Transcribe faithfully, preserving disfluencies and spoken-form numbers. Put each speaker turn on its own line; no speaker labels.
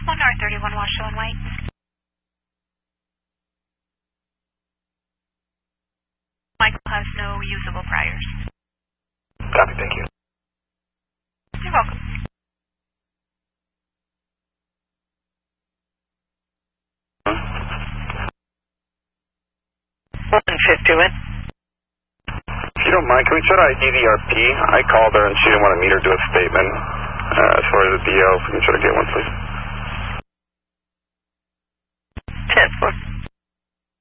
one R thirty-one Washoe and White. Michael has no usable priors.
Copy, thank you.
You're welcome.
one fifty-one.
If you don't mind, can we try to I D the R P? I called her and she didn't want to meet her to do a statement. Uh, as far as the D L, if we can try to get one, please.
ten four.